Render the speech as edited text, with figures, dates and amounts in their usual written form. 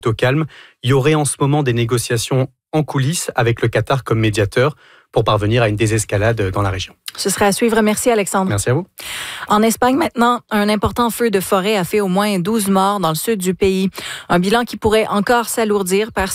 au calme. Il y aurait en ce moment des négociations en coulisses avec le Qatar comme médiateur pour parvenir à une désescalade dans la région. Ce serait à suivre. Merci Alexandre. Merci à vous. En Espagne maintenant, un important feu de forêt a fait au moins 12 morts dans le sud du pays. Un bilan qui pourrait encore s'alourdir parce